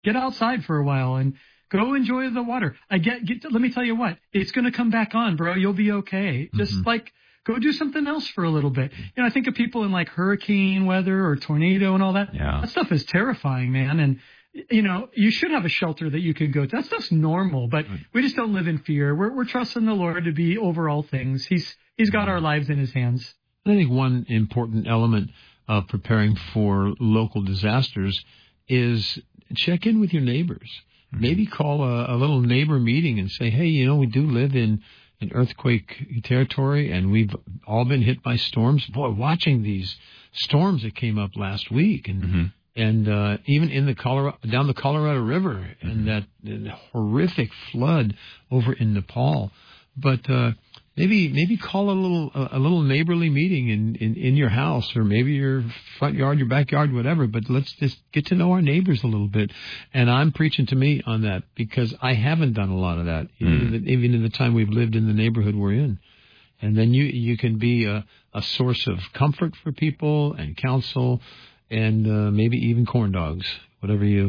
get outside for a while and go enjoy the water. Let me tell you what, it's going to come back on, bro. You'll be okay. Just go do something else for a little bit. I think of people in like hurricane weather or tornado and all that. Yeah. That stuff is terrifying, man. And, you should have a shelter that you can go to. That stuff's normal, but we just don't live in fear. We're trusting the Lord to be over all things. He's got our lives in his hands. I think one important element of preparing for local disasters is check in with your neighbors. Maybe call a little neighbor meeting and say, hey, we do live in an earthquake territory, and we've all been hit by storms. Boy, watching these storms that came up last week, and even in down the Colorado River, and that horrific flood over in Nepal. But maybe call a little neighborly meeting in your house, or maybe your front yard, your backyard, whatever. But let's just get to know our neighbors a little bit. And I'm preaching to me on that because I haven't done a lot of that, even in the time we've lived in the neighborhood we're in. And then you can be a source of comfort for people and counsel, and maybe even corn dogs, whatever you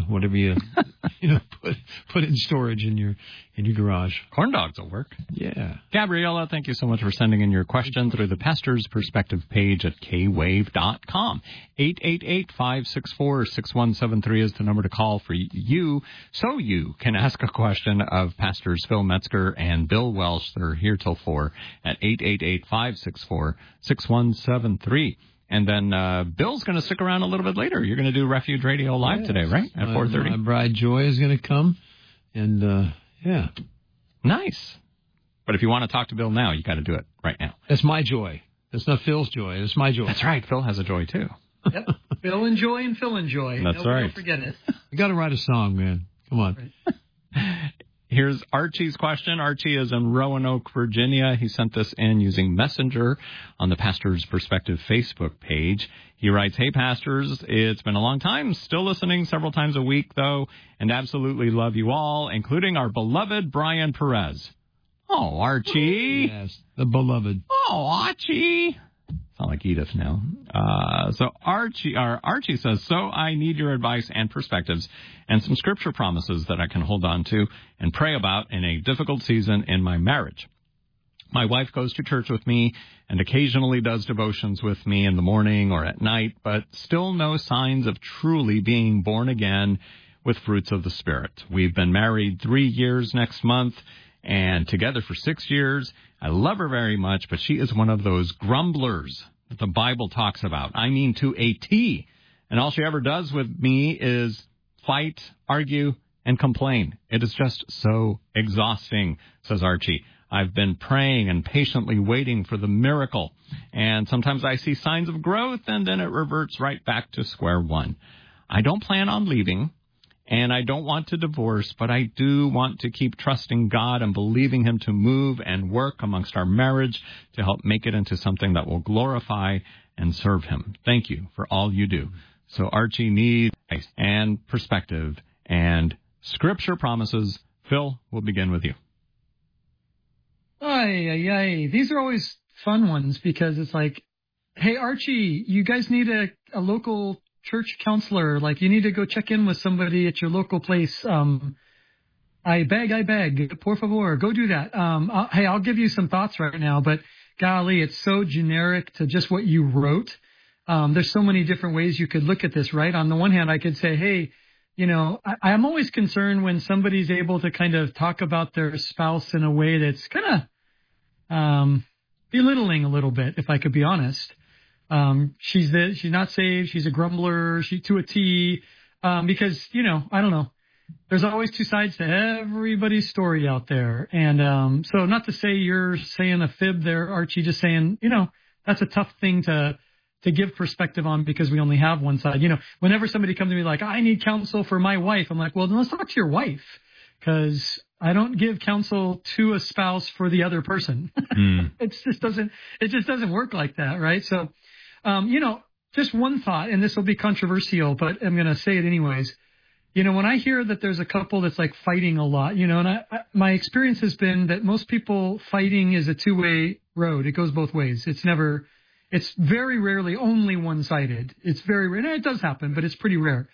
put in storage in your garage. Corn dogs will work. Yeah. Gabriella, thank you so much for sending in your question through the Pastor's Perspective page at kwave.com. 888-564-6173 is the number to call for you, so you can ask a question of Pastors Phil Metzger and Bill Welsh. They're here till 4 at 888-564-6173. And then Bill's going to stick around a little bit later. You're going to do Refuge Radio Live today, right? At 4:30. My bride Joy is going to come. And, yeah. Nice. But if you want to talk to Bill now, you got to do it right now. That's my joy. That's not Phil's joy. It's my joy. That's right. Phil has a joy, too. Yep. Bill and Joy and Phil and Joy. That's right. Don't forget it. You got to write a song, man. Come on. Right. Here's Archie's question. Archie is in Roanoke, Virginia. He sent this in using Messenger on the Pastor's Perspective Facebook page. He writes, hey, pastors, it's been a long time. Still listening several times a week, though, and absolutely love you all, including our beloved Brian Perez. Oh, Archie. Yes, the beloved. Oh, Archie. Sound like Edith now. So Archie says, so I need your advice and perspectives and some scripture promises that I can hold on to and pray about in a difficult season in my marriage. My wife goes to church with me and occasionally does devotions with me in the morning or at night, but still no signs of truly being born again with fruits of the Spirit. We've been married 3 years next month and together for 6 years. I love her very much, but she is one of those grumblers that the Bible talks about. I mean, to a T. And all she ever does with me is fight, argue, and complain. It is just so exhausting, says Archie. I've been praying and patiently waiting for the miracle. And sometimes I see signs of growth, and then it reverts right back to square one. I don't plan on leaving. And I don't want to divorce, but I do want to keep trusting God and believing him to move and work amongst our marriage to help make it into something that will glorify and serve him. Thank you for all you do. So Archie needs advice and perspective and scripture promises. Phil, we'll begin with you. These are always fun ones because it's like, hey, Archie, you guys need a local church counselor. Like, you need to go check in with somebody at your local place. I beg, por favor, go do that. I'll give you some thoughts right now, but golly, it's so generic to just what you wrote. There's so many different ways you could look at this, right? On the one hand, I could say, hey, I'm always concerned when somebody's able to kind of talk about their spouse in a way that's kind of belittling a little bit, if I could be honest. She's not saved. She's a grumbler. She to a T. Because, I don't know. There's always two sides to everybody's story out there. And, so not to say you're saying a fib there, Archie, just saying, that's a tough thing to give perspective on because we only have one side. Whenever somebody comes to me like, I need counsel for my wife, I'm like, well, then let's talk to your wife, because I don't give counsel to a spouse for the other person. It just doesn't work like that, right? So, just one thought, and this will be controversial, but I'm going to say it anyways. When I hear that there's a couple that's like fighting a lot, and my experience has been that most people fighting is a two-way road. It goes both ways. It's very rarely only one-sided. It's very rare. And it does happen, but it's pretty rare.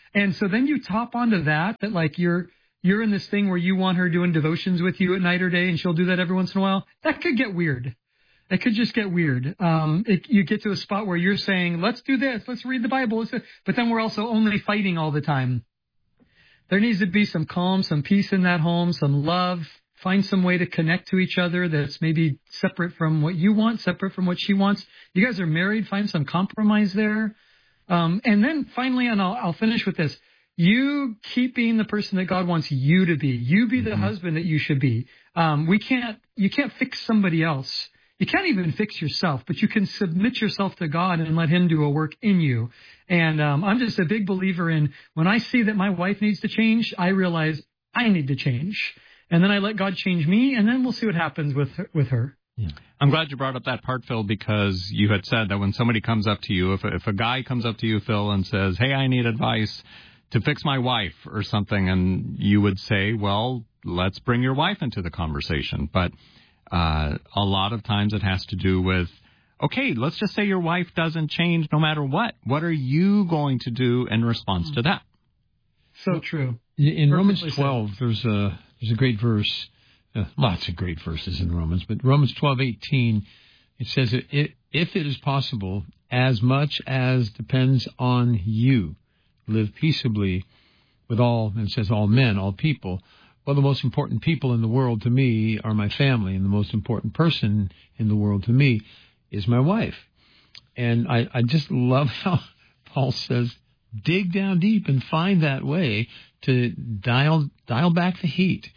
And so then you top onto that like you're in this thing where you want her doing devotions with you at night or day, and she'll do that every once in a while. That could get weird. It could just get weird. You get to a spot where you're saying, let's do this, let's read the Bible, but then we're also only fighting all the time. There needs to be some calm, some peace in that home, some love. Find some way to connect to each other that's maybe separate from what you want, separate from what she wants. You guys are married, find some compromise there. And then finally, and I'll finish with this, you keep being the person that God wants you to be. You be the husband that you should be. You can't fix somebody else. You can't even fix yourself, but you can submit yourself to God and let him do a work in you. And I'm just a big believer in when I see that my wife needs to change, I realize I need to change. And then I let God change me, and then we'll see what happens with her. Yeah. I'm glad you brought up that part, Phil, because you had said that when somebody comes up to you, if a guy comes up to you, Phil, and says, hey, I need advice to fix my wife or something, and you would say, well, let's bring your wife into the conversation. But a lot of times it has to do with, okay, let's just say your wife doesn't change no matter what. What are you going to do in response to that? So true. In Romans 12, there's a great verse. Lots of great verses in Romans, but Romans 12:18, it says, if it is possible, as much as depends on you, live peaceably with all, and it says all men, all people. Well, the most important people in the world to me are my family, and the most important person in the world to me is my wife. And I just love how Paul says, dig down deep and find that way to dial back the heat.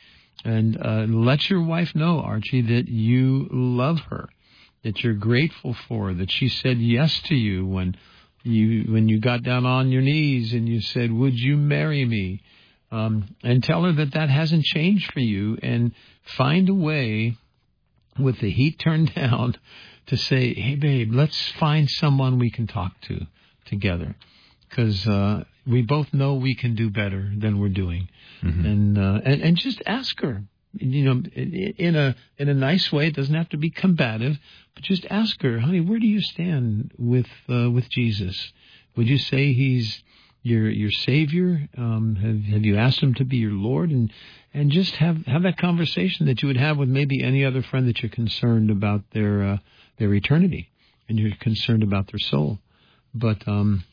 And let your wife know, Archie, that you love her, that you're grateful for her, that she said yes to you when you got down on your knees and you said, would you marry me? And tell her that hasn't changed for you, and find a way with the heat turned down to say, hey, babe, let's find someone we can talk to together, because we both know we can do better than we're doing. Mm-hmm. And just ask her, in a nice way. It doesn't have to be combative, but just ask her, honey, where do you stand with Jesus? Would you say he's your Savior? Have you asked him to be your Lord? And just have that conversation that you would have with maybe any other friend that you're concerned about their eternity and you're concerned about their soul. But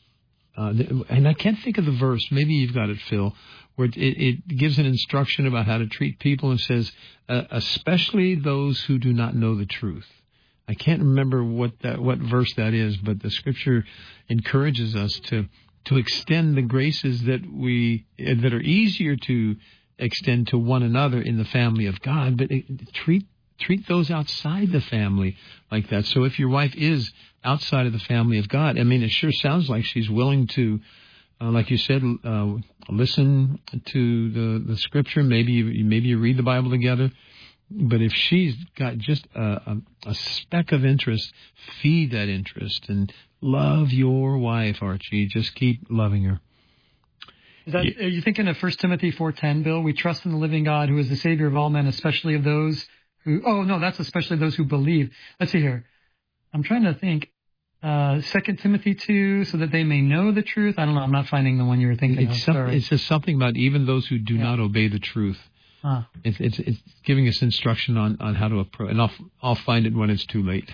and I can't think of the verse. Maybe you've got it, Phil, where it gives an instruction about how to treat people and says, especially those who do not know the truth. I can't remember what verse that is, but the Scripture encourages us to extend the graces that are easier to extend to one another in the family of God, but treat those outside the family like that. So if your wife is outside of the family of God, I mean, it sure sounds like she's willing to, like you said, listen to the Scripture. Maybe you read the Bible together. But if she's got just a speck of interest, feed that interest and love your wife, Archie. Just keep loving her. Are you thinking of 1 Timothy 4:10, Bill? We trust in the living God, who is the Savior of all men, especially of those who... Oh, no, that's especially those who believe. Let's see here. I'm trying to think. 2 Timothy 2, so that they may know the truth. I don't know. I'm not finding the one you were thinking of. Sorry. It says something about even those who do not obey the truth. Huh. It's giving us instruction on how to approach, and I'll find it when it's too late.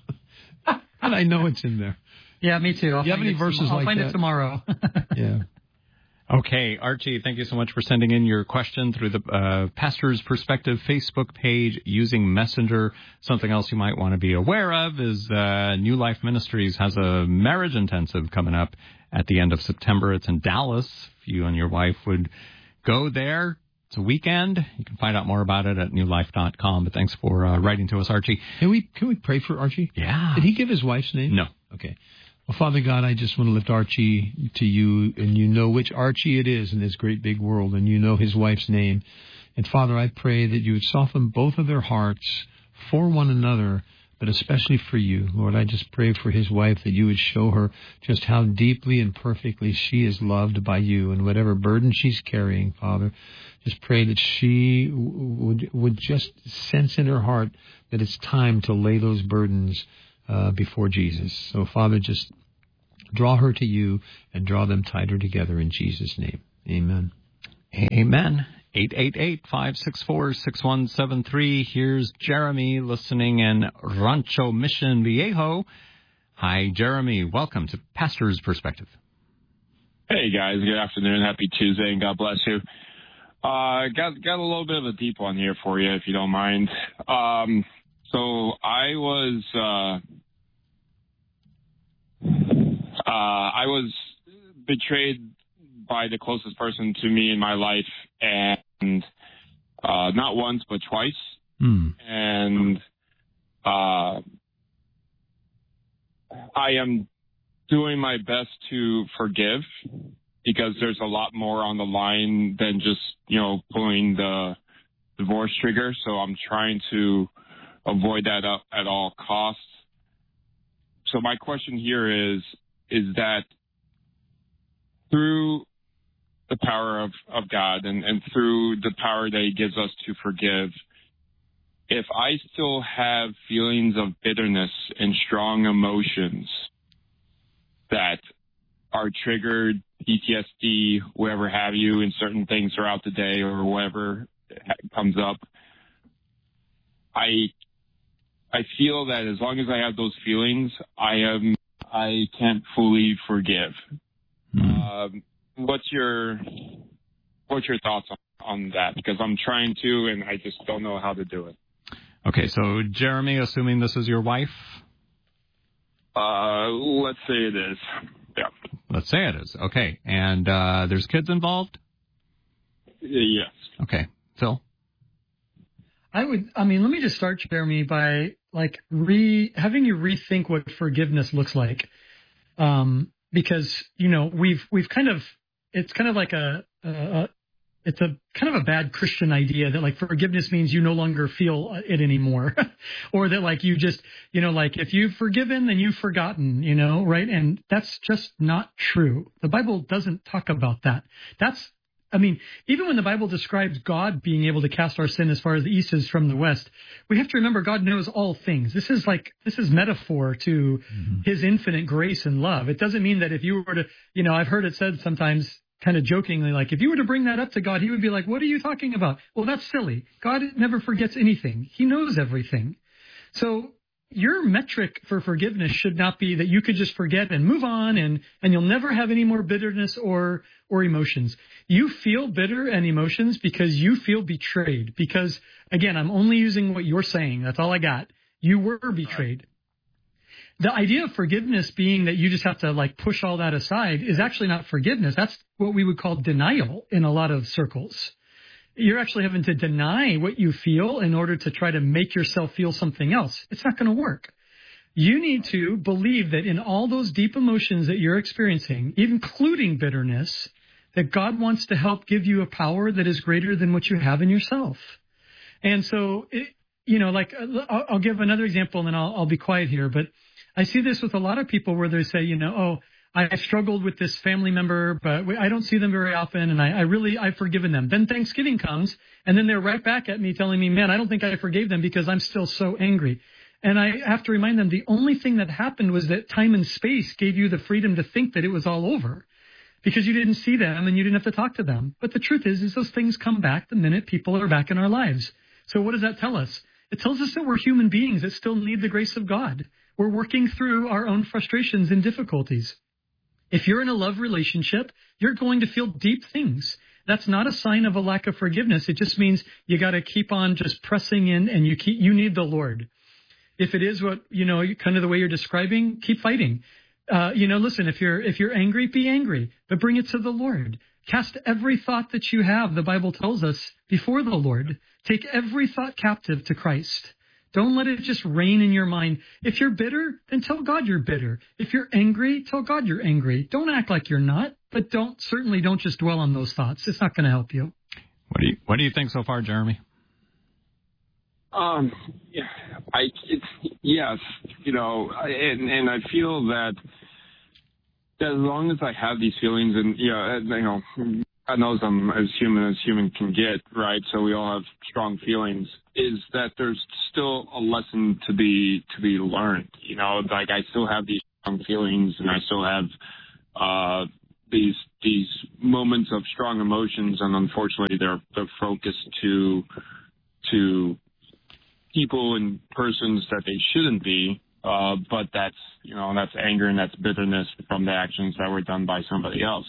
And I know it's in there. Yeah, me too. Do you have any verses like that? I'll find it tomorrow. Yeah. Okay, Archie, thank you so much for sending in your question through the Pastor's Perspective Facebook page using Messenger. Something else you might want to be aware of is New Life Ministries has a marriage intensive coming up at the end of September. It's in Dallas. If you and your wife would go there, it's a weekend. You can find out more about it at newlife.com. But thanks for writing to us, Archie. Can we pray for Archie? Yeah. Did he give his wife's name? No. Okay. Well, Father God, I just want to lift Archie to you, and you know which Archie it is in this great big world, and you know his wife's name. And Father, I pray that you would soften both of their hearts for one another, but especially for you. Lord, I just pray for his wife that you would show her just how deeply and perfectly she is loved by you, and whatever burden she's carrying, Father, just pray that she would just sense in her heart that it's time to lay those burdens before Jesus. So, Father, just Draw her to you and draw them tighter together in Jesus' name. Amen. Amen. 888-564-6173. Here's Jeremy listening in Rancho Mission Viejo. Hi, Jeremy. Welcome to Pastor's Perspective. Hey, guys. Good afternoon. Happy Tuesday, and God bless you. Got a little bit of a deep one here for you, if you don't mind. So I was betrayed by the closest person to me in my life, and not once but twice. And I am doing my best to forgive, because there's a lot more on the line than just, pulling the divorce trigger. So I'm trying to avoid that at all costs. So my question here is that through the power of God and through the power that he gives us to forgive, if I still have feelings of bitterness and strong emotions that are triggered, PTSD, whatever have you, in certain things throughout the day or whatever comes up, I feel that as long as I have those feelings, I can't fully forgive. What's your thoughts on that? Because I'm trying to, and I just don't know how to do it. Okay, so Jeremy, assuming this is your wife? Let's say it is. Yeah. Let's say it is. Okay, and there's kids involved? Yes. Okay, Phil? let me just start, Jeremy, by having you rethink what forgiveness looks like. Because, we've kind of, it's kind of like it's a kind of a bad Christian idea that forgiveness means you no longer feel it anymore. Or that you just, if you've forgiven, then you've forgotten, right? And that's just not true. The Bible doesn't talk about that. Even when the Bible describes God being able to cast our sin as far as the east is from the west, we have to remember God knows all things. This is metaphor to his infinite grace and love. It doesn't mean that if you were to, I've heard it said sometimes kind of jokingly, if you were to bring that up to God, he would be like, what are you talking about? Well, that's silly. God never forgets anything. He knows everything. So your metric for forgiveness should not be that you could just forget and move on and you'll never have any more bitterness or emotions. You feel bitter and emotions because you feel betrayed. Because, again, I'm only using what you're saying. That's all I got. You were betrayed. The idea of forgiveness being that you just have to push all that aside is actually not forgiveness. That's what we would call denial in a lot of circles. You're actually having to deny what you feel in order to try to make yourself feel something else. It's not going to work. You need to believe that in all those deep emotions that you're experiencing, including bitterness, that God wants to help give you a power that is greater than what you have in yourself. And so, I'll give another example and then I'll be quiet here, but I see this with a lot of people where they say, I struggled with this family member, but I don't see them very often, and I've forgiven them. Then Thanksgiving comes, and then they're right back at me telling me, man, I don't think I forgave them because I'm still so angry. And I have to remind them the only thing that happened was that time and space gave you the freedom to think that it was all over because you didn't see them and you didn't have to talk to them. But the truth is those things come back the minute people are back in our lives. So what does that tell us? It tells us that we're human beings that still need the grace of God. We're working through our own frustrations and difficulties. If you're in a love relationship, you're going to feel deep things. That's not a sign of a lack of forgiveness. It just means you got to keep on just pressing in, and you need the Lord. If it is what, kind of the way you're describing, keep fighting. Listen, if you're angry, be angry, but bring it to the Lord. Cast every thought that you have, the Bible tells us, before the Lord. Take every thought captive to Christ. Don't let it just reign in your mind. If you're bitter, then tell God you're bitter. If you're angry, tell God you're angry. Don't act like you're not, but certainly don't just dwell on those thoughts. It's not going to help you. What do you think so far, Jeremy? Yes, and I feel that as long as I have these feelings, and God knows I'm as human can get, right? So we all have strong feelings. Is that there's still a lesson to be learned? I still have these strong feelings, and I still have these moments of strong emotions, and unfortunately they're focused to people and persons that they shouldn't be. But that's anger and that's bitterness from the actions that were done by somebody else.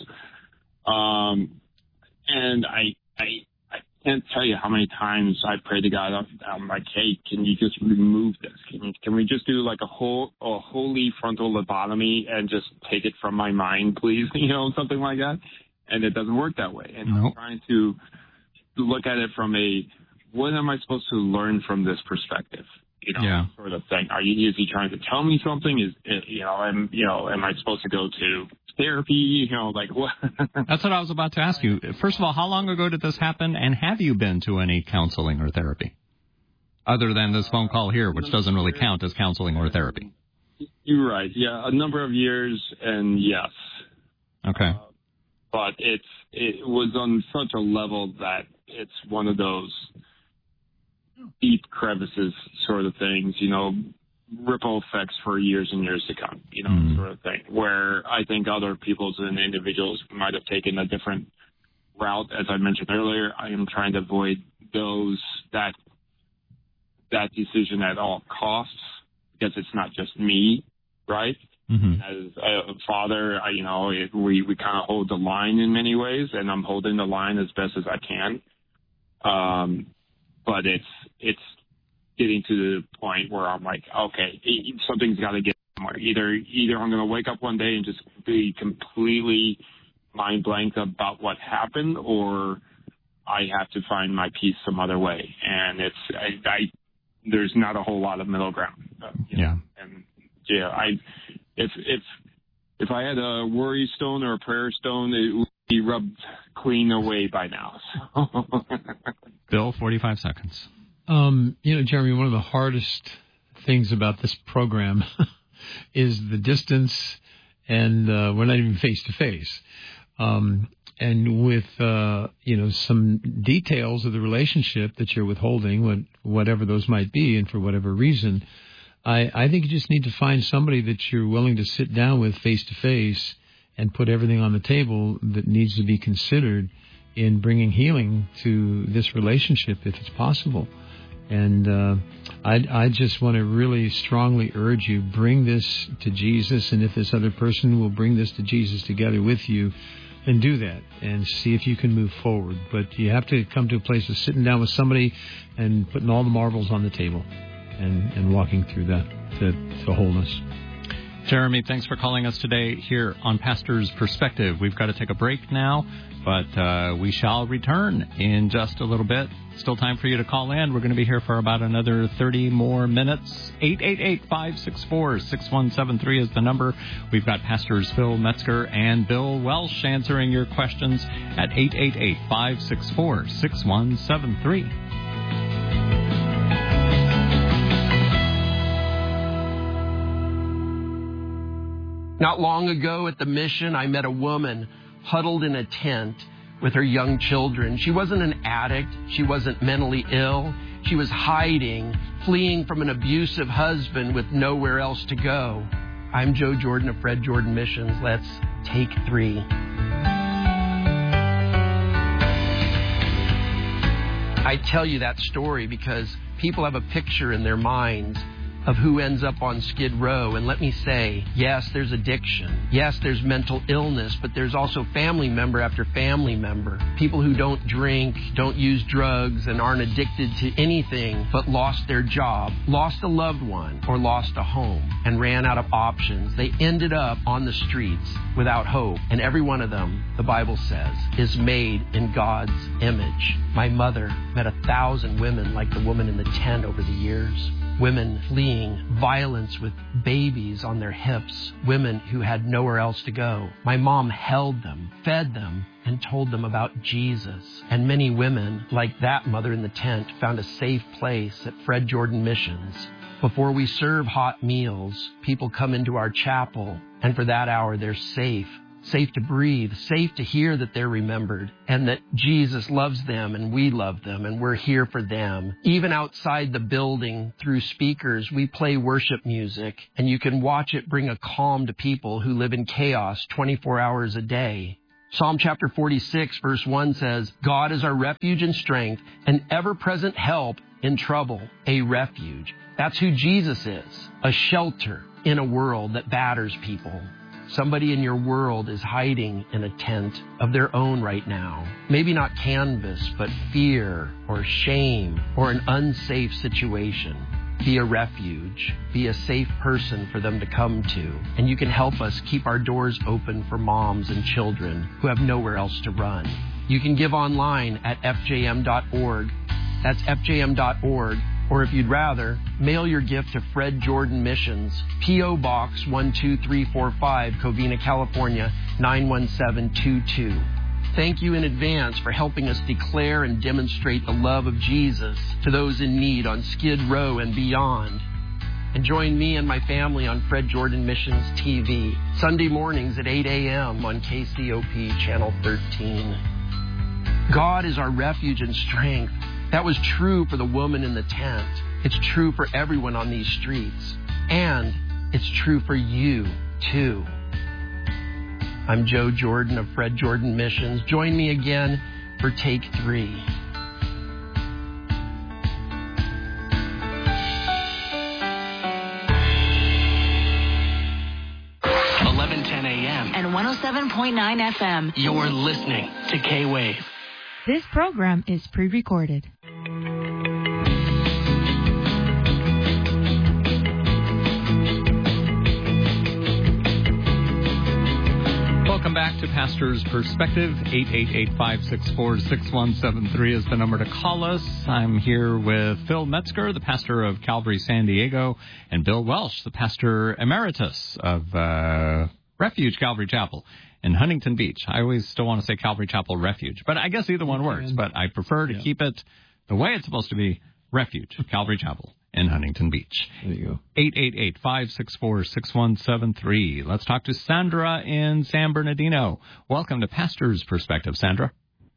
And I can't tell you how many times I pray to God. I'm like, hey, can you just remove this? Can we just do like a holy frontal lobotomy and just take it from my mind, please? Something like that. And it doesn't work that way. And I'm trying to look at it from what am I supposed to learn from this perspective? Sort of thing. Is he trying to tell me something? Am I supposed to go to therapy? Like what? That's what I was about to ask you. First of all, how long ago did this happen, and have you been to any counseling or therapy? Other than this phone call here, which doesn't really count as counseling or therapy. You're right. Yeah, a number of years, and yes. Okay. But it was on such a level that it's one of those deep crevices sort of things, ripple effects for years and years to come, sort of thing, where I think other people's and individuals might have taken a different route. As I mentioned earlier, I am trying to avoid that decision at all costs, because it's not just me, right? Mm-hmm. As a father, we kind of hold the line in many ways, and I'm holding the line as best as I can. But it's getting to the point where I'm like, okay, something's got to get somewhere. Either I'm going to wake up one day and just be completely mind blank about what happened, or I have to find my peace some other way. And there's not a whole lot of middle ground. And if I had a worry stone or a prayer stone, it would be rubbed clean away by now. Bill, 45 seconds. Jeremy, one of the hardest things about this program is the distance, and we're not even face to face. And with, some details of the relationship that you're withholding, whatever those might be, and for whatever reason, I think you just need to find somebody that you're willing to sit down with face to face and put everything on the table that needs to be considered in bringing healing to this relationship, if it's possible. And I just want to really strongly urge you, bring this to Jesus, and if this other person will bring this to Jesus together with you, then do that and see if you can move forward. But you have to come to a place of sitting down with somebody and putting all the marbles on the table and walking through that to wholeness. Jeremy, thanks for calling us today here on Pastor's Perspective. We've got to take a break now, but we shall return in just a little bit. Still time for you to call in. We're going to be here for about another 30 more minutes. 888-564-6173 is the number. We've got Pastors Phil Metzger and Bill Welsh answering your questions at 888-564-6173. Not long ago at the mission, I met a woman huddled in a tent with her young children. She wasn't an addict. She wasn't mentally ill. She was hiding, fleeing from an abusive husband with nowhere else to go. I'm Joe Jordan of Fred Jordan Missions. Let's take 3. I tell you that story because people have a picture in their minds of who ends up on Skid Row. And let me say, yes, there's addiction. Yes, there's mental illness, but there's also family member after family member. People who don't drink, don't use drugs, and aren't addicted to anything, but lost their job, lost a loved one, or lost a home, and ran out of options. They ended up on the streets without hope. And every one of them, the Bible says, is made in God's image. My mother met 1,000 women like the woman in the tent over the years. Women fleeing violence with babies on their hips. Women who had nowhere else to go. My mom held them, fed them, and told them about Jesus. And many women, like that mother in the tent, found a safe place at Fred Jordan Missions. Before we serve hot meals, people come into our chapel, and for that hour they're safe, safe to breathe, safe to hear that they're remembered and that Jesus loves them and we love them and we're here for them. Even outside the building through speakers, we play worship music and you can watch it bring a calm to people who live in chaos 24 hours a day. Psalm chapter 46 verse 1 says, God is our refuge and strength, an ever-present help in trouble, a refuge. That's who Jesus is, a shelter in a world that batters people. Somebody in your world is hiding in a tent of their own right now. Maybe not canvas, but fear or shame or an unsafe situation. Be a refuge. Be a safe person for them to come to. And you can help us keep our doors open for moms and children who have nowhere else to run. You can give online at fjm.org. That's fjm.org. Or if you'd rather, mail your gift to Fred Jordan Missions, P.O. Box 12345, Covina, California, 91722. Thank you in advance for helping us declare and demonstrate the love of Jesus to those in need on Skid Row and beyond. And join me and my family on Fred Jordan Missions TV, Sunday mornings at 8 a.m. on KCOP Channel 13. God is our refuge and strength. That was true for the woman in the tent. It's true for everyone on these streets. And it's true for you, too. I'm Joe Jordan of Fred Jordan Missions. Join me again for Take 3. 11:10 a.m. and 107.9 FM. You're listening to K-Wave. This program is pre-recorded. Welcome back to Pastor's Perspective. 888-564-6173 is the number to call us. I'm here with Phil Metzger, the pastor of Calvary San Diego, and Bill Welsh, the pastor emeritus of Refuge Calvary Chapel in Huntington Beach. I always still want to say Calvary Chapel Refuge, but I guess either one works. But I prefer to keep it the way it's supposed to be, Refuge Calvary Chapel in Huntington Beach. There you go. 888-564-6173. Let's talk to Sandra in San Bernardino. Welcome to Pastor's Perspective, Sandra.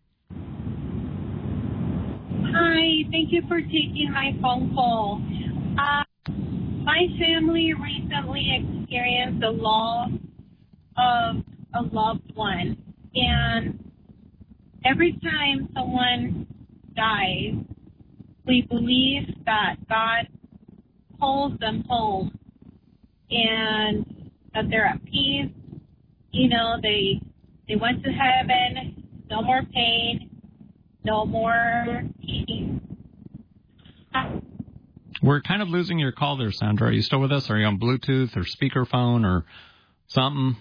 Hi, thank you for taking my phone call. My family recently experienced the loss of a loved one, and every time someone dies, we believe that God calls them home and that they're at peace. You know, they went to heaven, no more pain, no more peace. We're kind of losing your call there, Sandra. Are you still with us? Are you on Bluetooth or speakerphone or something?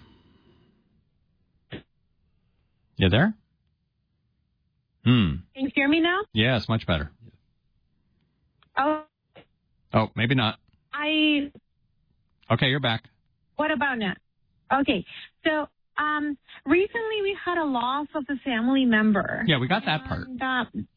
You there? Can you hear me now? Yes, much better. Oh, maybe not. Okay, you're back. What about now? Okay, so recently we had a loss of a family member. Yeah, we got that part. And,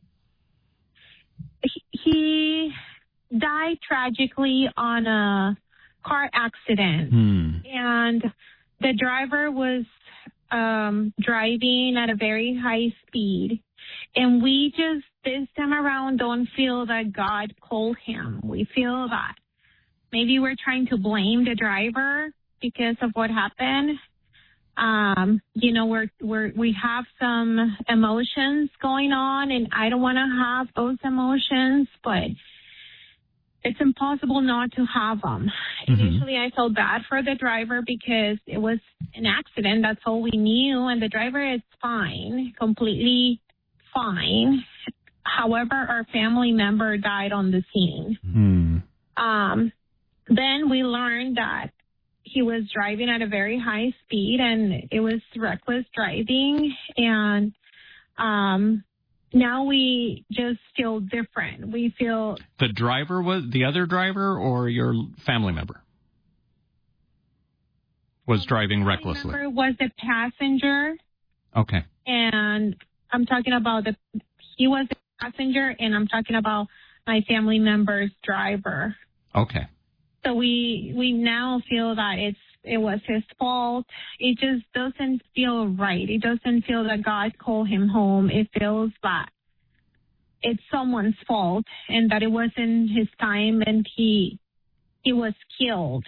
he died tragically on a car accident, and the driver was driving at a very high speed. And we just, this time around, don't feel that God called him. We feel that maybe we're trying to blame the driver because of what happened. You know, we have some emotions going on, and I don't want to have those emotions, but it's impossible not to have them. Initially, I felt bad for the driver because it was an accident. That's all we knew. And the driver is fine, completely fine. However, our family member died on the scene. Then we learned that he was driving at a very high speed and it was reckless driving. And now we just feel different. We feel... The driver was the other driver or your family member was driving recklessly? Member was a passenger. Okay. And I'm talking about he was a passenger, and I'm talking about my family member's driver. Okay. So we now feel that it was his fault. It just doesn't feel right. It doesn't feel that God called him home. It feels that it's someone's fault and that it wasn't his time and he was killed.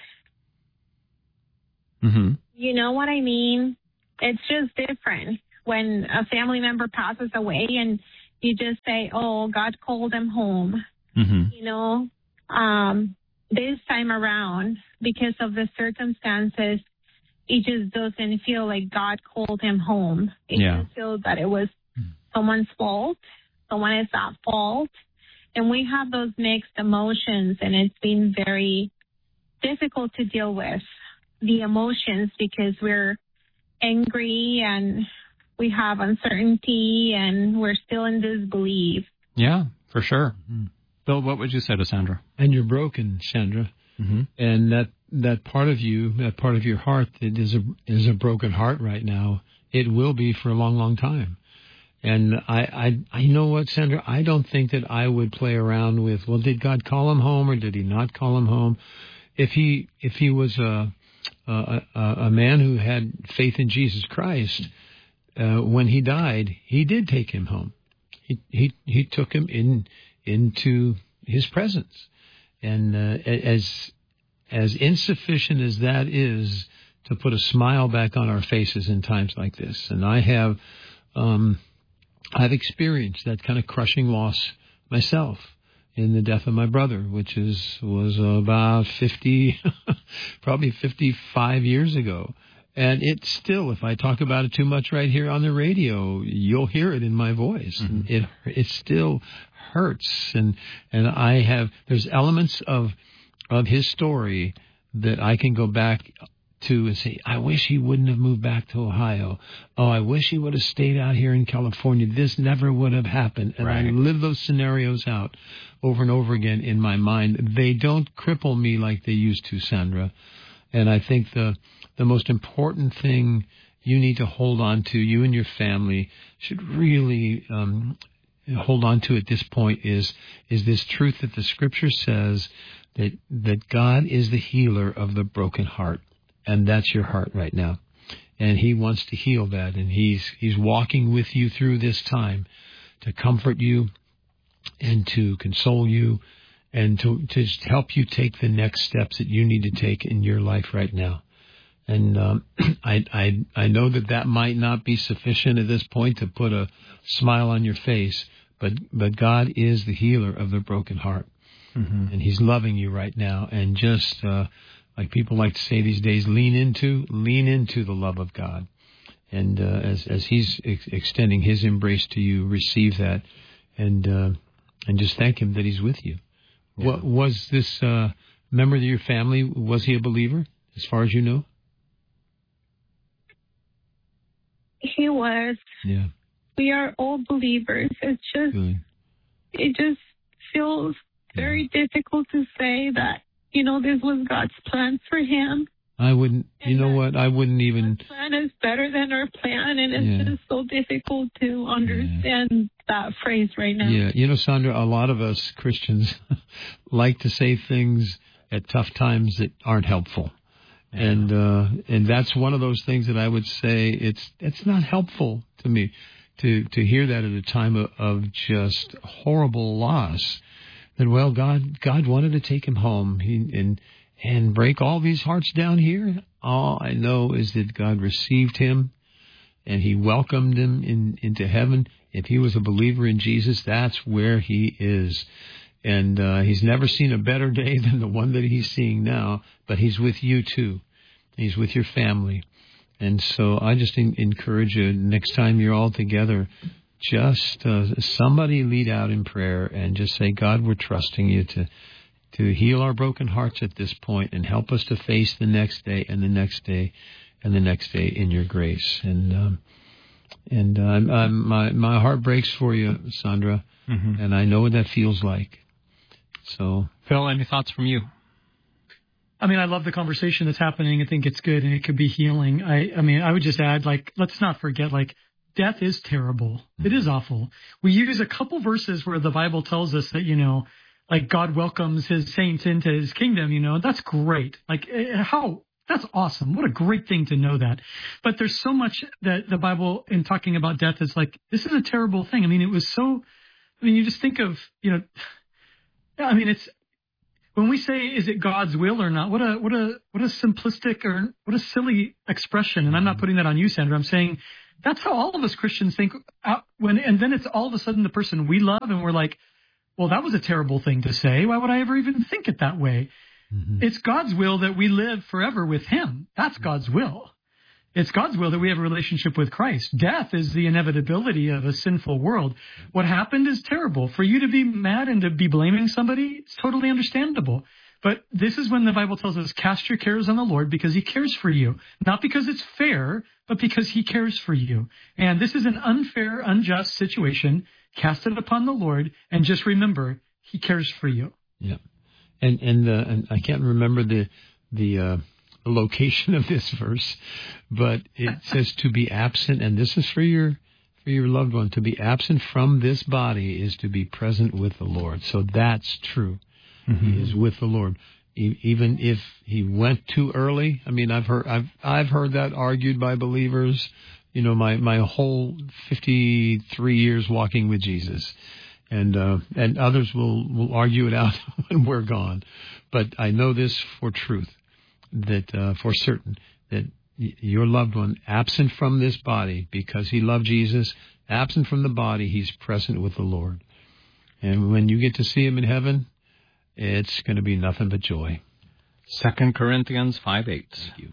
Mm-hmm. You know what I mean? It's just different when a family member passes away and you just say, oh, God called him home. Mm-hmm. You know, this time around, because of the circumstances, it just doesn't feel like God called him home. It just feels that it was someone's fault. Someone is at fault. And we have those mixed emotions, and it's been very difficult to deal with the emotions because we're angry and we have uncertainty and we're still in disbelief. Yeah, for sure. Mm-hmm. Bill, what would you say to Sandra? And you're broken, Sandra. Mm-hmm. And that part of you, that part of your heart that is a broken heart right now, it will be for a long, long time. And I know what, Sandra, I don't think that I would play around with, well, did God call him home or did he not call him home? If he was a man who had faith in Jesus Christ, when he died, he did take him home. He took him into his presence. And as insufficient as that is to put a smile back on our faces in times like this, and I've experienced that kind of crushing loss myself in the death of my brother, which was about 55 years ago. And it's still, if I talk about it too much right here on the radio, you'll hear it in my voice. Mm-hmm. It still hurts. And there's elements of his story that I can go back to and say, I wish he wouldn't have moved back to Ohio. Oh, I wish he would have stayed out here in California. This never would have happened. And right. I live those scenarios out over and over again in my mind. They don't cripple me like they used to, Sandra. And I think the most important thing you need to hold on to, you and your family should really hold on to at this point is this truth that the Scripture says that God is the healer of the broken heart. And that's your heart right now. And he wants to heal that. And he's walking with you through this time to comfort you and to console you and to just help you take the next steps that you need to take in your life right now. And I know that might not be sufficient at this point to put a smile on your face, but God is the healer of the broken heart. Mm-hmm. And he's loving you right now. And just like people like to say these days, lean into the love of God. And as he's extending his embrace to you, receive that and just thank him that he's with you. Yeah. What was this member of your family, was he a believer as far as you know? He was. Yeah. We are all believers. It's just, Good. It just feels very difficult to say that, this was God's plan for him. I wouldn't, what? I wouldn't even. God's plan is better than our plan, and it's just so difficult to understand that phrase right now. Yeah. Sandra, a lot of us Christians like to say things at tough times that aren't helpful. Yeah. And that's one of those things that I would say it's not helpful to me to hear that at a time of just horrible loss. That God wanted to take him home and break all these hearts down here. All I know is that God received him and he welcomed him into heaven. If he was a believer in Jesus, that's where he is. And he's never seen a better day than the one that he's seeing now, but he's with you too. He's with your family. And so I just encourage you, next time you're all together, just somebody lead out in prayer and just say, God, we're trusting you to heal our broken hearts at this point and help us to face the next day and the next day and the next day in your grace. And my heart breaks for you, Sandra, mm-hmm. and I know what that feels like. So, Phil, any thoughts from you? I mean, I love the conversation that's happening. I think it's good and it could be healing. I would just add, let's not forget, death is terrible. It is awful. We use a couple verses where the Bible tells us that, God welcomes his saints into his kingdom, that's great. How That's awesome. What a great thing to know that. But there's so much that the Bible, in talking about death, is like, this is a terrible thing. I mean, you just think of, it's, when we say, is it God's will or not? What a simplistic or what a silly expression. And I'm not putting that on you, Sandra. I'm saying that's how all of us Christians think. And then it's all of a sudden the person we love, and we're like, well, that was a terrible thing to say. Why would I ever even think it that way? Mm-hmm. It's God's will that we live forever with Him. That's God's will. It's God's will that we have a relationship with Christ. Death is the inevitability of a sinful world. What happened is terrible. For you to be mad and to be blaming somebody, it's totally understandable. But this is when the Bible tells us, cast your cares on the Lord because He cares for you. Not because it's fair, but because He cares for you. And this is an unfair, unjust situation. Cast it upon the Lord, and just remember, He cares for you. Yeah. And I can't remember the location of this verse, but it says to be absent, and this is for your loved one. To be absent from this body is to be present with the Lord. So that's true. Mm-hmm. He is with the Lord, even if he went too early. I mean, I've heard that argued by believers. My whole 53 years walking with Jesus. And others will argue it out when we're gone. But I know this for truth, that for certain, that your loved one, absent from this body, because he loved Jesus, absent from the body, he's present with the Lord. And when you get to see him in heaven, it's going to be nothing but joy. 2 Corinthians 5:8. Thank you.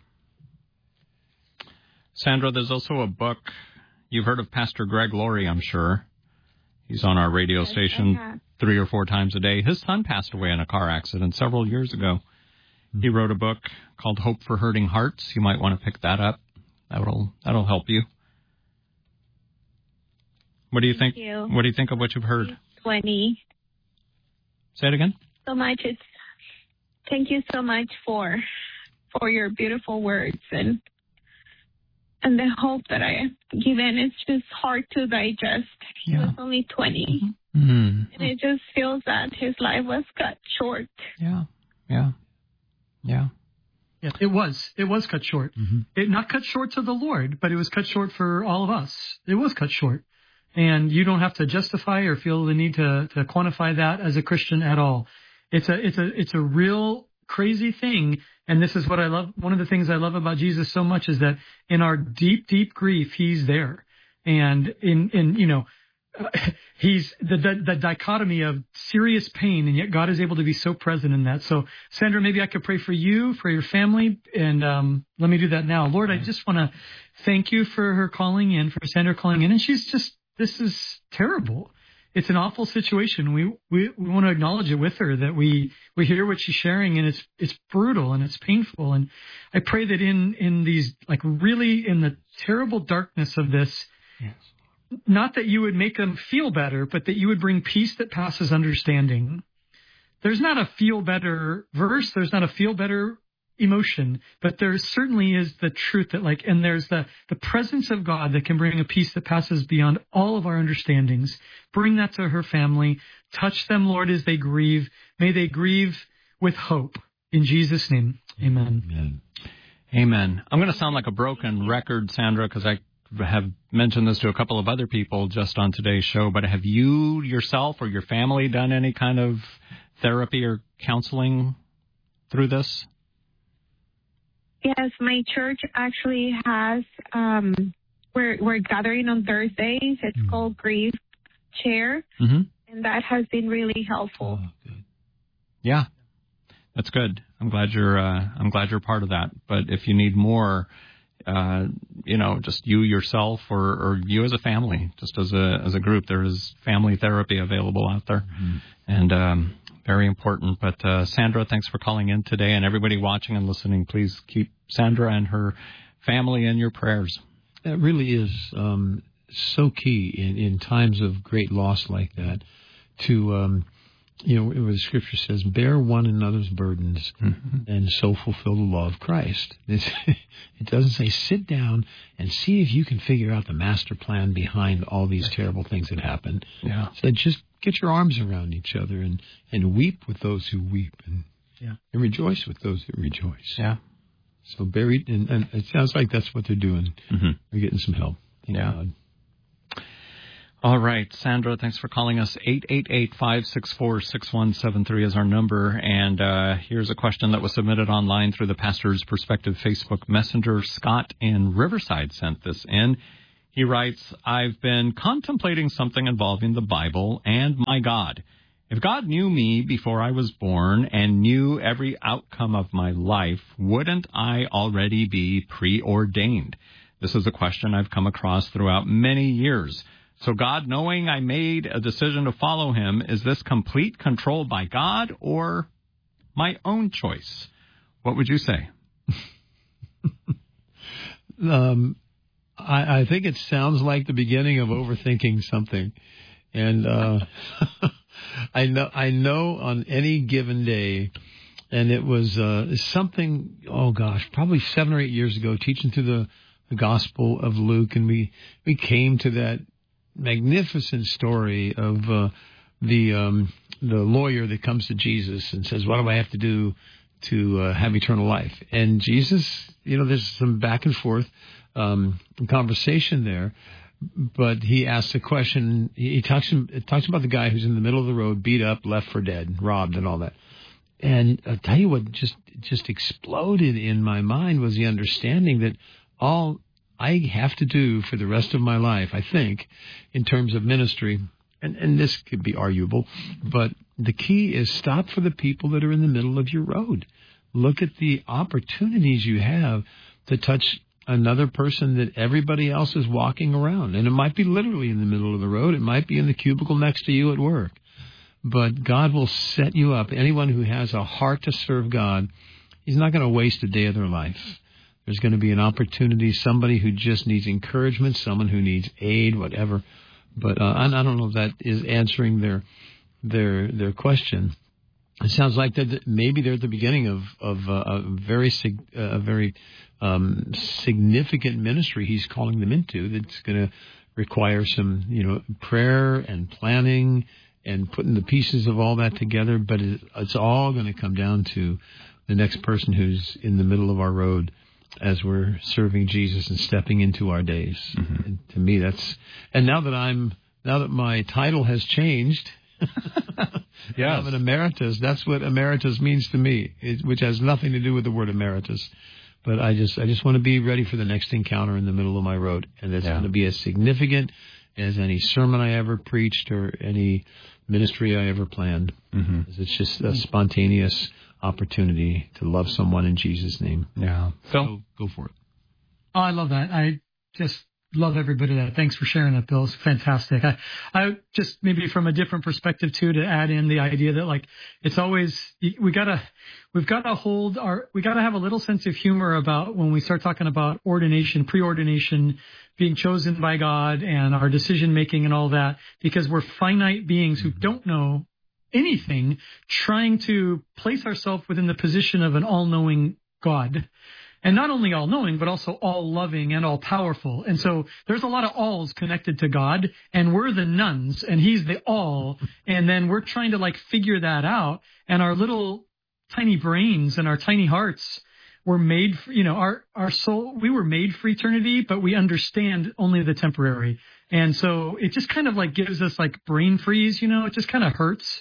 Sandra, there's also a book. You've heard of Pastor Greg Laurie, I'm sure. He's on our radio station 3 or 4 times a day. His son passed away in a car accident several years ago. He wrote a book called Hope for Hurting Hearts. You might want to pick that up. That'll help you. What do you think? What do you think of what you've heard? 20. Say it again. So much. Thank you so much for your beautiful words and the hope that I have given. It's just hard to digest. He was only 20. Mm-hmm. And it just feels that his life was cut short. Yeah, it was cut short. Mm-hmm. It not cut short to the Lord, but it was cut short for all of us. It was cut short. And you don't have to justify or feel the need to quantify that as a Christian at all. It's a real crazy thing. And this is what I love. One of the things I love about Jesus so much is that in our deep, deep grief, He's there. And He's the dichotomy of serious pain, and yet God is able to be so present in that. So, Sandra, maybe I could pray for you, for your family, and let me do that now. Lord, I just want to thank you for her calling in, for Sandra calling in, and this is terrible. It's an awful situation. We want to acknowledge it with her, that we hear what she's sharing, and it's brutal and it's painful. And I pray that in these, like, really in the terrible darkness of this, yes, not that you would make them feel better, but that you would bring peace that passes understanding. There's not a feel better verse. There's not a feel better emotion, but there certainly is the truth that, like, and there's the presence of God that can bring a peace that passes beyond all of our understandings. Bring that to her family. Touch them, Lord, as they grieve. May they grieve with hope. In Jesus' name, amen. Amen. Amen. I'm going to sound like a broken record, Sandra, because I have mentioned this to a couple of other people just on today's show, but have you yourself or your family done any kind of therapy or counseling through this? Yes, my church actually has, we're gathering on Thursdays. It's called Grief Chair, and that has been really helpful. Oh, good. Yeah, that's good. I'm glad you're part of that. But if you need more, just you yourself or you as a family, just as a group, there is family therapy available out there, and very important. But Sandra, thanks for calling in today, and everybody watching and listening, please keep Sandra and her family in your prayers. That really is so key in times of great loss like that, to where the Scripture says, bear one another's burdens, and so fulfill the law of Christ. It doesn't say sit down and see if you can figure out the master plan behind all these terrible things that happened. Yeah. So just get your arms around each other and weep with those who weep, and rejoice with those who rejoice. Yeah. So buried, and it sounds like that's what they're doing. Mm-hmm. They're getting some help. Thank Yeah. God. All right, Sandra, thanks for calling us. 888-564-6173 is our number. And here's a question that was submitted online through the Pastor's Perspective Facebook Messenger. Scott in Riverside sent this in. He writes, I've been contemplating something involving the Bible and my God. If God knew me before I was born and knew every outcome of my life, wouldn't I already be preordained? This is a question I've come across throughout many years. So God, knowing I made a decision to follow him, is this complete control by God or my own choice? What would you say? I think it sounds like the beginning of overthinking something. And I know on any given day, and it was something, probably 7 or 8 years ago, teaching through the Gospel of Luke, and we came to that magnificent story of the lawyer that comes to Jesus and says, what do I have to do to have eternal life? And Jesus, there's some back and forth conversation there, but he asks a question. He talks about the guy who's in the middle of the road, beat up, left for dead, robbed, and all that. And I'll tell you what just exploded in my mind was the understanding that all I have to do for the rest of my life, I think, in terms of ministry, and this could be arguable, but the key is stop for the people that are in the middle of your road. Look at the opportunities you have to touch another person that everybody else is walking around. And it might be literally in the middle of the road. It might be in the cubicle next to you at work. But God will set you up. Anyone who has a heart to serve God, he's not going to waste a day of their life. There's going to be an opportunity, somebody who just needs encouragement, someone who needs aid, whatever. But I don't know if that is answering their question. It sounds like that maybe they're at the beginning of a very significant ministry he's calling them into that's going to require some prayer and planning and putting the pieces of all that together. But it's all going to come down to the next person who's in the middle of our road as we're serving Jesus and stepping into our days. Mm-hmm. And to me, now that my title has changed, yes. I'm an emeritus. That's what emeritus means to me, which has nothing to do with the word emeritus. But I just want to be ready for the next encounter in the middle of my road, and it's going to be as significant as any sermon I ever preached or any ministry I ever planned. Mm-hmm. It's just a spontaneous opportunity to love someone in Jesus' name. Yeah. So go for it. Oh, I love that. I just love every bit of that. Thanks for sharing that, Bill. It's fantastic. I just maybe from a different perspective too, to add in the idea that it's always, we gotta have a little sense of humor about when we start talking about ordination, preordination, being chosen by God and our decision making and all that, because we're finite beings who don't know anything, trying to place ourselves within the position of an all-knowing God. And not only all-knowing, but also all-loving and all-powerful. And so there's a lot of alls connected to God, and we're the nones, and he's the all. And then we're trying to figure that out. And our little tiny brains and our tiny hearts were made for, our soul, we were made for eternity, but we understand only the temporary. And so it just kind of gives us brain freeze, it just kind of hurts.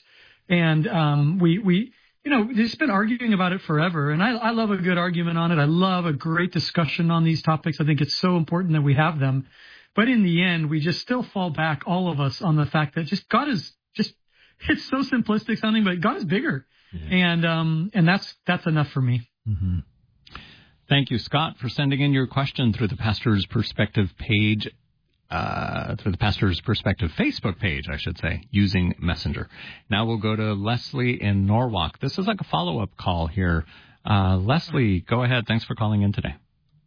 And we just been arguing about it forever. And I love a good argument on it. I love a great discussion on these topics. I think it's so important that we have them. But in the end, we just still fall back, all of us, on the fact that just God is just, it's so simplistic sounding, but God is bigger. Yeah. And that's enough for me. Mm-hmm. Thank you, Scott, for sending in your question through the Pastor's Perspective page. Through the Pastor's Perspective Facebook page, I should say, using Messenger. Now we'll go to Leslie in Norwalk. This is a follow-up call here. Leslie, go ahead. Thanks for calling in today.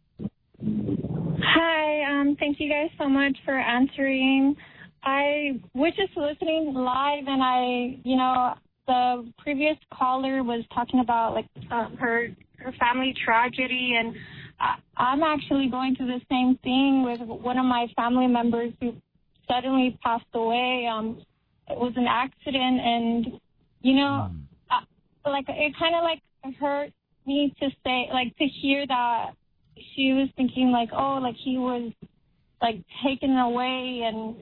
Hi. Thank you guys so much for answering. I was just listening live, and the previous caller was talking about her family tragedy, and I'm actually going through the same thing with one of my family members who suddenly passed away. It was an accident, and it kind of hurt me to say, like, to hear that she was thinking, like, oh, like, he was, like, taken away, and,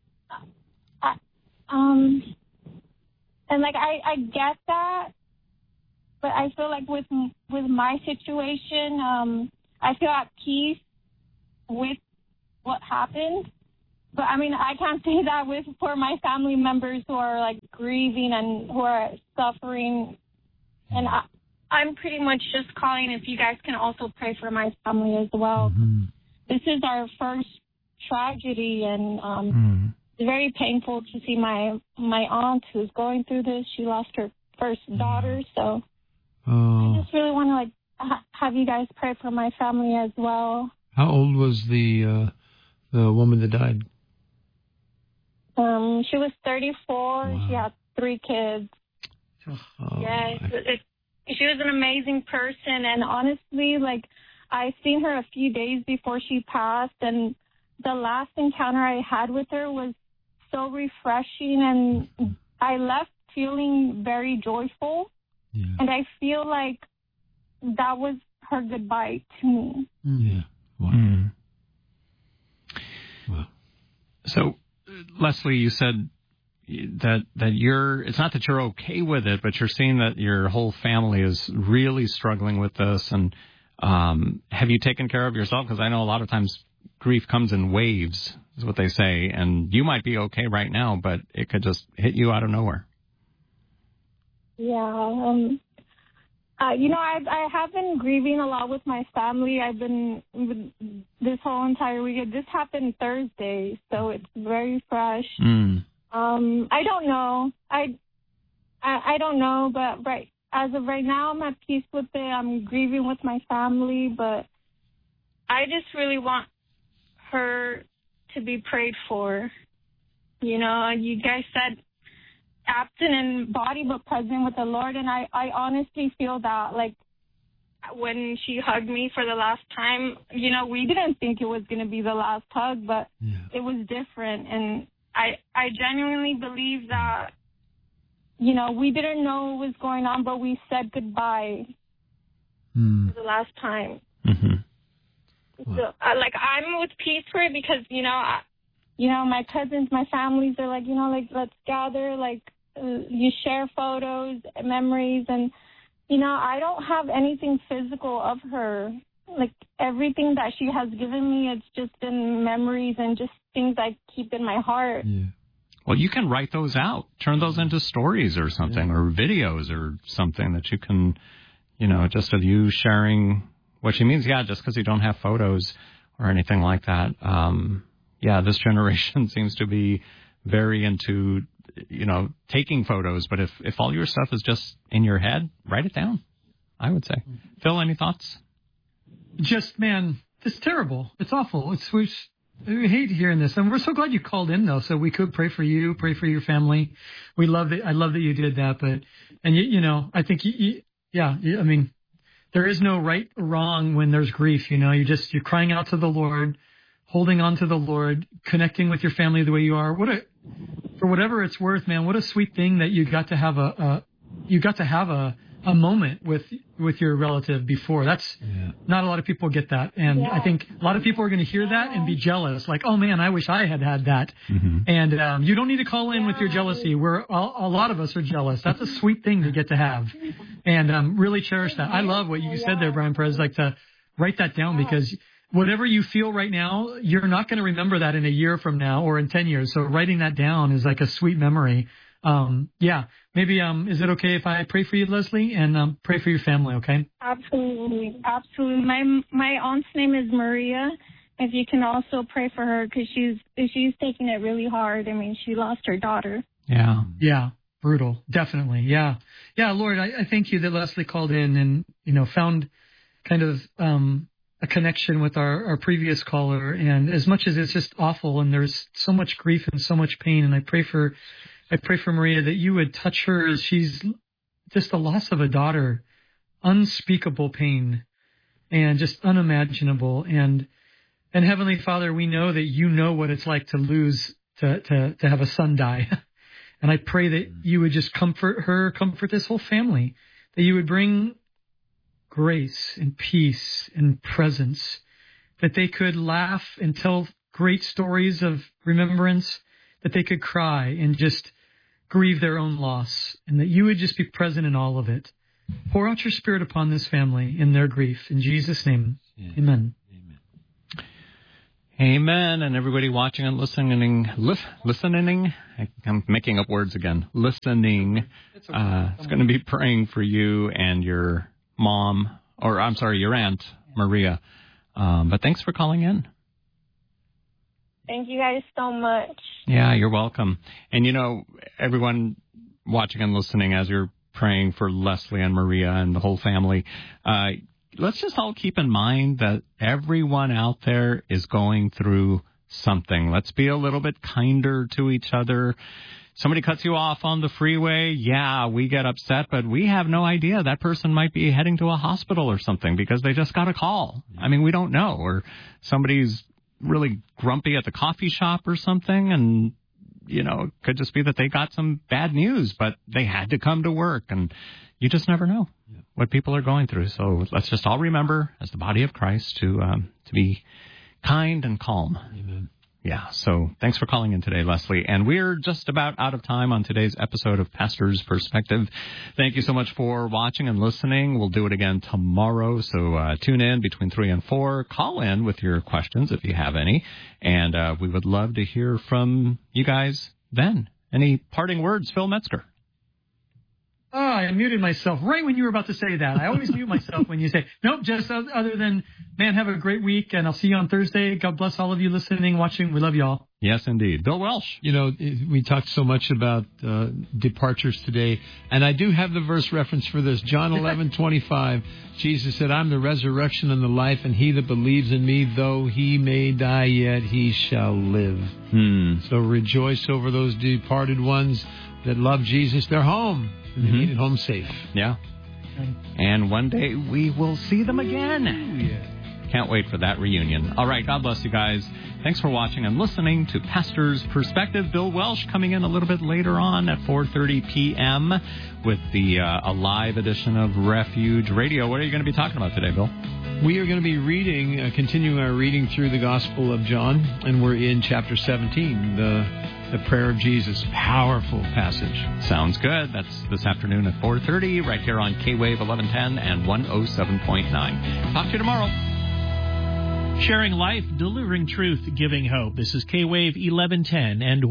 and, like, I get that, but I feel like with my situation, I feel at peace with what happened. But, I mean, I can't say that for my family members who are, like, grieving and who are suffering. And I'm pretty much just calling if you guys can also pray for my family as well. Mm-hmm. This is our first tragedy, and it's very painful to see my aunt who's going through this. She lost her first daughter, so I just really want to, like, have you guys pray for my family as well. How old was the woman that died? She was 34. Wow. She had 3 kids. Yes, she was an amazing person, and honestly, like, I seen her a few days before she passed, and the last encounter I had with her was so refreshing, and I left feeling very joyful, and I feel like that was her goodbye to me. Yeah. Wow. Wow. So, Leslie, you said that it's not that you're okay with it, but you're seeing that your whole family is really struggling with this. And have you taken care of yourself? Because I know a lot of times grief comes in waves, is what they say, and you might be okay right now, but it could just hit you out of nowhere. Yeah. I have been grieving a lot with my family. I've been this whole entire weekend. This happened Thursday, so it's very fresh. I don't know. I don't know, but as of right now, I'm at peace with it. I'm grieving with my family, but I just really want her to be prayed for. You know, you guys said absent in body but present with the Lord, and I honestly feel that, like, when she hugged me for the last time, you know, we didn't think it was going to be the last hug, but it was different, and I genuinely believe that, you know, we didn't know what was going on, but we said goodbye for the last time. So, like, I'm with peace for it because, you know, my cousins, my families are like, you know, like, let's gather, like, you share photos, memories, and, you know, I don't have anything physical of her. Like, everything that she has given me, it's just been memories and just things I keep in my heart. Yeah. Well, you can write those out, turn those into stories or something, or videos or something that you can, you know, just of you sharing what she means. Yeah, just because you don't have photos or anything like that. This generation seems to be very into, you know, taking photos. But if all your stuff is just in your head, write it down, I would say. Phil, any thoughts? Just, man, it's terrible. It's awful. We hate hearing this. And we're so glad you called in, though, so we could pray for you, pray for your family. We love it. I love that you did that. And you know, I think, I mean, there is no right or wrong when there's grief. You know, you're crying out to the Lord, holding on to the Lord, connecting with your family the way you are. For whatever it's worth, man, what a sweet thing that you got to have a moment with your relative before. That's not a lot of people get that. And I think a lot of people are going to hear that and be jealous. Like, oh man, I wish I had that. And you don't need to call in with your jealousy. A lot of us are jealous. That's a sweet thing to get to have. And really cherish that. I love what you said there, Brian Perez, like to write that down, because whatever you feel right now, you're not going to remember that in a year from now or in 10 years. So writing that down is like a sweet memory. Maybe, is it okay if I pray for you, Leslie, and pray for your family, okay? Absolutely. Absolutely. My aunt's name is Maria. If you can also pray for her, because she's taking it really hard. I mean, she lost her daughter. Yeah. Brutal. Definitely. Yeah. Lord, I thank you that Leslie called in and, you know, found kind of, a connection with our previous caller. And as much as it's just awful and there's so much grief and so much pain, and I pray for Maria that you would touch her as she's just the loss of a daughter, unspeakable pain and just unimaginable. And Heavenly Father, we know that you know what it's like to lose, to have a son die. And I pray that you would just comfort her, comfort this whole family, that you would bring grace and peace and presence, that they could laugh and tell great stories of remembrance, that they could cry and just grieve their own loss, and that you would just be present in all of it. Pour out your Spirit upon this family in their grief. In Jesus' name, amen. Amen. And everybody watching and listening, I'm making up words again, listening, is going to be praying for you and your mom, or I'm sorry, your Aunt Maria. But thanks for calling in. Thank you guys so much. Yeah, you're welcome. And, you know, everyone watching and listening as you're praying for Leslie and Maria and the whole family, let's just all keep in mind that everyone out there is going through something. Let's be a little bit kinder to each other. Somebody cuts you off on the freeway. Yeah, we get upset, but we have no idea. That person might be heading to a hospital or something because they just got a call. I mean, we don't know. Or somebody's really grumpy at the coffee shop or something, and, you know, it could just be that they got some bad news, but they had to come to work, and you just never know what people are going through. So let's just all remember, as the body of Christ, to be kind and calm. Amen. Yeah, so thanks for calling in today, Leslie. And we're just about out of time on today's episode of Pastor's Perspective. Thank you so much for watching and listening. We'll do it again tomorrow, so tune in between 3 and 4. Call in with your questions if you have any, and we would love to hear from you guys then. Any parting words, Phil Metzger? Oh, I muted myself right when you were about to say that. I always mute myself when you say, nope, just other than, man, have a great week, and I'll see you on Thursday. God bless all of you listening, watching. We love you all. Yes, indeed. Bill Welsh. You know, we talked so much about departures today, and I do have the verse reference for this. John 11:25. Jesus said, I'm the resurrection and the life, and he that believes in me, though he may die, yet he shall live. So rejoice over those departed ones that love Jesus. They're home. They made it home safe. Yeah. And one day we will see them again. Yeah. Can't wait for that reunion. All right. God bless you guys. Thanks for watching and listening to Pastor's Perspective. Bill Welsh coming in a little bit later on at 4:30 p.m. with a live edition of Refuge Radio. What are you going to be talking about today, Bill? We are going to be reading, continuing our reading through the Gospel of John, and we're in chapter 17, the prayer of Jesus. Powerful passage. Sounds good. That's this afternoon at 4:30 right here on K-Wave 1110 and 107.9. Talk to you tomorrow. Sharing life, delivering truth, giving hope. This is K-Wave 1110 and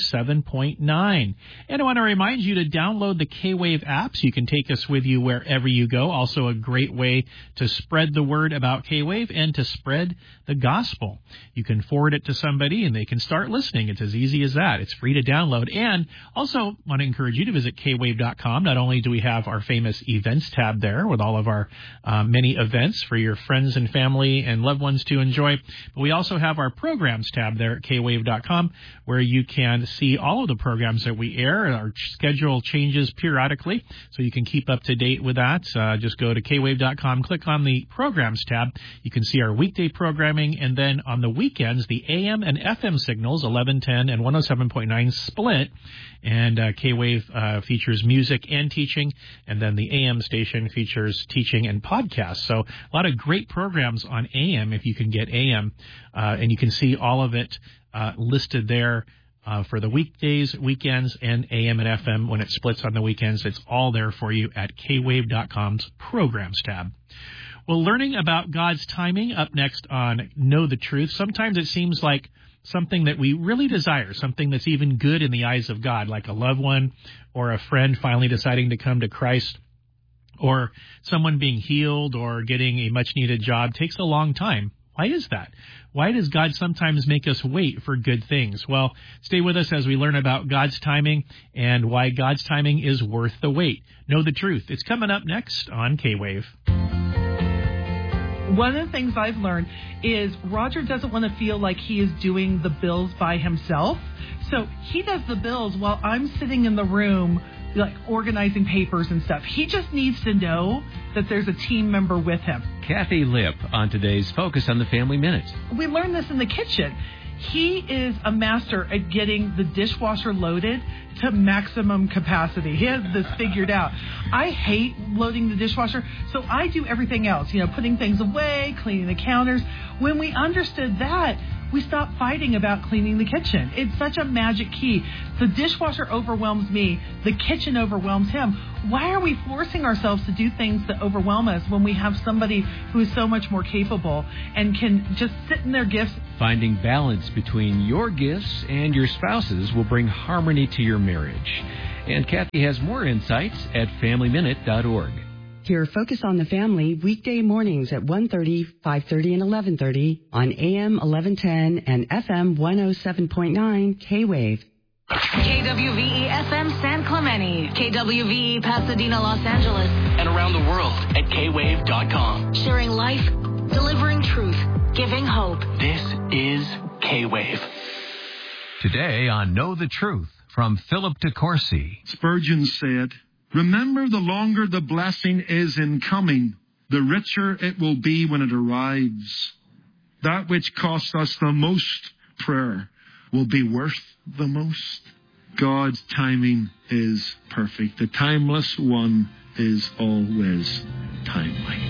107.9. And I want to remind you to download the K-Wave app so you can take us with you wherever you go. Also a great way to spread the word about K-Wave and to spread the gospel. You can forward it to somebody and they can start listening. It's as easy as that. It's free to download. And also want to encourage you to visit kwave.com. Not only do we have our famous events tab there with all of our many events for your friends and family and loved ones to enjoy, but we also have our programs tab there at kwave.com where you can see all of the programs that we air. Our schedule changes periodically, so you can keep up to date with that. Just go to kwave.com, click on the programs tab. You can see our weekday programming, and then on the weekends, the AM and FM signals, 1110 and 107.9 split, and K-Wave features music and teaching, and then the AM station features teaching and podcasts. So a lot of great programs on AM if you can get AM, and you can see all of it listed there for the weekdays, weekends, and AM and FM. When it splits on the weekends, it's all there for you at kwave.com's programs tab. Well, learning about God's timing up next on Know the Truth. Sometimes it seems like something that we really desire, something that's even good in the eyes of God, like a loved one or a friend finally deciding to come to Christ, or someone being healed or getting a much-needed job takes a long time. Why is that? Why does God sometimes make us wait for good things? Well, stay with us as we learn about God's timing and why God's timing is worth the wait. Know the Truth. It's coming up next on K-Wave. One of the things I've learned is Roger doesn't want to feel like he is doing the bills by himself. So he does the bills while I'm sitting in the room, like organizing papers and stuff. He just needs to know that there's a team member with him. Kathy Lipp on today's Focus on the Family Minute. We learned this in the kitchen. He is a master at getting the dishwasher loaded to maximum capacity. He has this figured out. I hate loading the dishwasher, so I do everything else, putting things away, cleaning the counters. When we understood that, we stopped fighting about cleaning the kitchen. It's such a magic key. The dishwasher overwhelms me. The kitchen overwhelms him. Why are we forcing ourselves to do things that overwhelm us when we have somebody who is so much more capable and can just sit in their gifts? Finding balance between your gifts and your spouse's will bring harmony to your marriage. And Kathy has more insights at FamilyMinute.org. Hear Focus on the Family weekday mornings at 1:30, 5:30, and 11:30 on AM 1110 and FM 107.9 K-Wave. KWVE FM San Clemente, KWVE Pasadena, Los Angeles, and around the world at kwave.com. Sharing life, delivering truth, giving hope. This is K-Wave. Today on Know the Truth from Philip DeCourcy. Spurgeon said, "Remember, the longer the blessing is in coming, the richer it will be when it arrives. That which costs us the most prayer will be worth the most." God's timing is perfect. The timeless one is always timely.